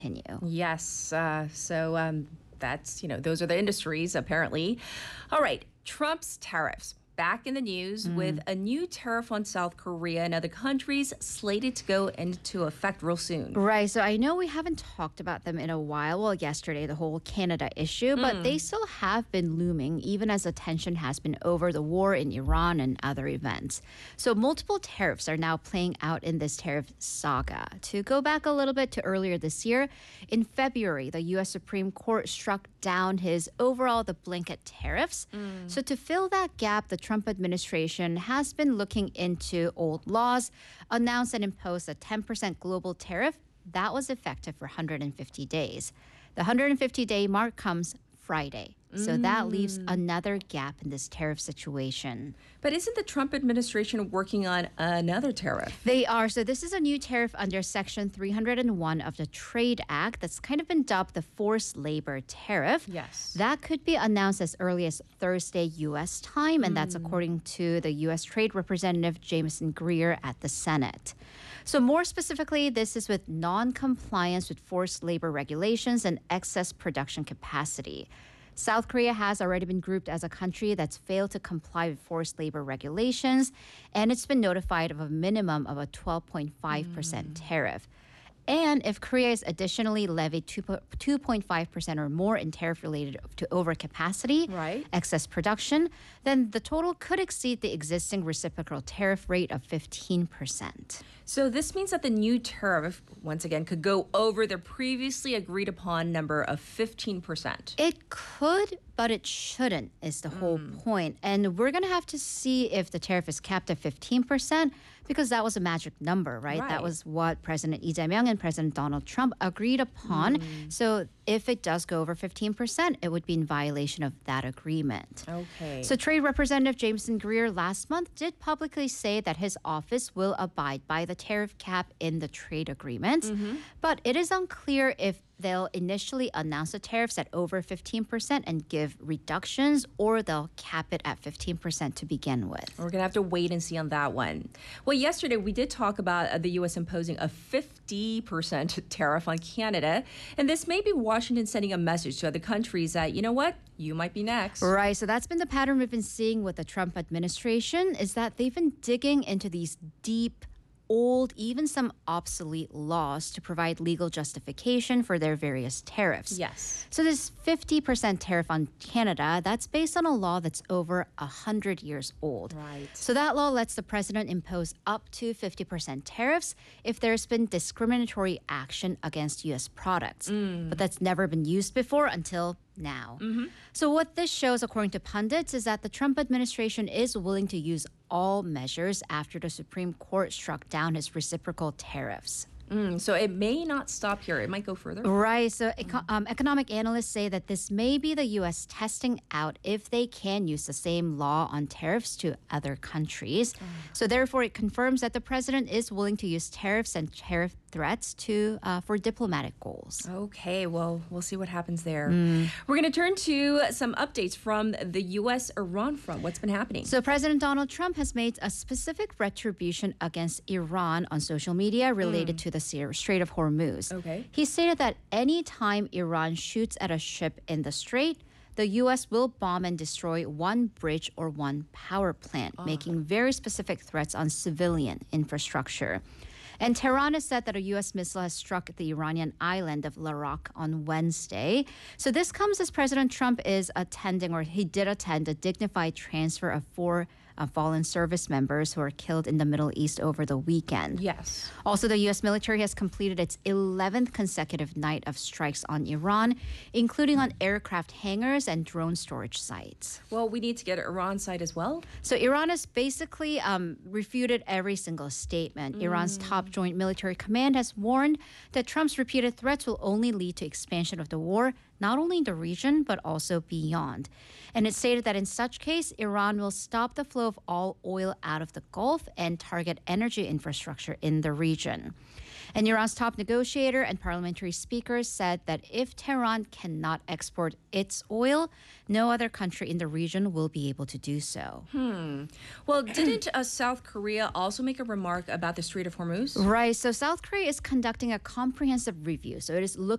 continue. Yes. That's, those are the industries, apparently. All right. Trump's tariffs back in the news with a new tariff on South Korea and other countries slated to go into effect real soon. Right. So I know we haven't talked about them in a while. Well, yesterday, the whole Canada issue, but they still have been looming, even as attention has been over the war in Iran and other events. So multiple tariffs are now playing out in this tariff saga. To go back a little bit to earlier this year, in February, the U.S. Supreme Court struck down the blanket tariffs. So to fill that gap, the Trump administration has been looking into old laws, announced and imposed a 10% global tariff that was effective for 150 days. The 150-day mark comes Friday. So that leaves another gap in this tariff situation. But isn't the Trump administration working on another tariff? They are. So this is a new tariff under Section 301 of the Trade Act that's kind of been dubbed the forced labor tariff. Yes. That could be announced as early as Thursday U.S. time, and that's according to the U.S. Trade Representative Jameson Greer at the Senate. So more specifically, this is with non-compliance with forced labor regulations and excess production capacity. South Korea has already been grouped as a country that's failed to comply with forced labor regulations, and it's been notified of a minimum of a 12.5% tariff. And if Korea is additionally levied 2.5% or more in tariff related to overcapacity, Right. excess production, then the total could exceed the existing reciprocal tariff rate of 15%. So this means that the new tariff, once again, could go over the previously agreed upon number of 15%. It could, but it shouldn't, is the whole point. And we're going to have to see if the tariff is capped at 15%, because that was a magic number, right? Right. That was what President Lee Jae-myung and President Donald Trump agreed upon. So if it does go over 15%, it would be in violation of that agreement. Okay. So Trade Representative Jameson Greer last month did publicly say that his office will abide by the tariff cap in the trade agreement. But it is unclear if they'll initially announce the tariffs at over 15% and give reductions, or they'll cap it at 15% to begin with. We're going to have to wait and see on that one. Well, yesterday we did talk about the U.S. imposing a 50% tariff on Canada. And this may be Washington sending a message to other countries that, you know what, you might be next. Right, so that's been the pattern we've been seeing with the Trump administration, is that they've been digging into these deep, old, even some obsolete laws to provide legal justification for their various tariffs. Yes. So this 50% tariff on Canada, that's based on a law that's over 100 years old. Right. So that law lets the president impose up to 50% tariffs if there's been discriminatory action against U.S. products. But that's never been used before until now. So what this shows, according to pundits, is that the Trump administration is willing to use all measures after the Supreme Court struck down his reciprocal tariffs. So it may not stop here. It might go further. Right. So economic analysts say that this may be the U.S. testing out if they can use the same law on tariffs to other countries. So therefore, it confirms that the president is willing to use tariffs and tariff threats for diplomatic goals. Okay, well, we'll see what happens there. We're going to turn to some updates from the U.S.-Iran front. What's been happening? So President Donald Trump has made a specific retribution against Iran on social media related to the Strait of Hormuz. Okay. He stated that any time Iran shoots at a ship in the strait, the U.S. will bomb and destroy one bridge or one power plant, making very specific threats on civilian infrastructure. And Tehran has said that a U.S. missile has struck the Iranian island of Larak on Wednesday. So this comes as President Trump is attending, or he did attend, a dignified transfer of four fallen service members who were killed in the Middle East over the weekend. Yes. Also, the U.S. military has completed its 11th consecutive night of strikes on Iran, including on aircraft hangars and drone storage sites. Well, we need to get Iran's side as well. So Iran has basically refuted every single statement. Iran's top joint military command has warned that Trump's repeated threats will only lead to expansion of the war, not only in the region, but also beyond. And it stated that in such case, Iran will stop the flow of all oil out of the Gulf and target energy infrastructure in the region. And Iran's top negotiator and parliamentary speaker said that if Tehran cannot export its oil, no other country in the region will be able to do so. Well, didn't South Korea also make a remark about the Strait of Hormuz? Right. So South Korea is conducting a comprehensive review. So it is looking